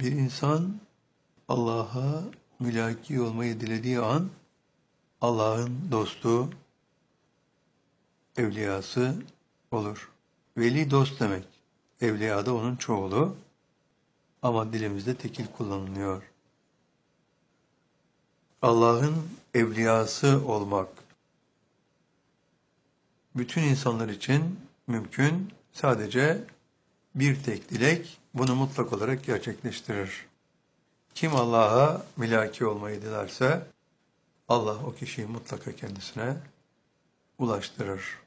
Bir insan Allah'a mülaki olmayı dilediği an Allah'ın dostu, evliyası olur. Veli dost demek. Evliya da onun çoğulu ama dilimizde tekil kullanılıyor. Allah'ın evliyası olmak bütün insanlar için mümkün. Sadece bir tek dilek bunu mutlak olarak gerçekleştirir. Kim Allah'a mülaki olmayı dilerse Allah o kişiyi mutlaka kendisine ulaştırır.